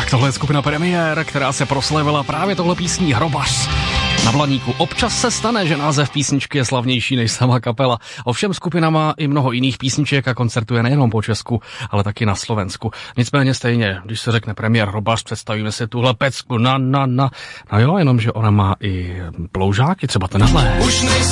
Tak tohle je skupina Premiér, která se proslavila právě tohle písní Hrobař. Na Blaníku občas se stane, že název písničky je slavnější než sama kapela. Ovšem skupina má i mnoho jiných písniček a koncertuje nejenom po Česku, ale taky na Slovensku. Nicméně stejně, když se řekne Premiér Hrobař, představíme si tuhle pecku No jo, jenomže ona má i ploužáky, třeba tenhle.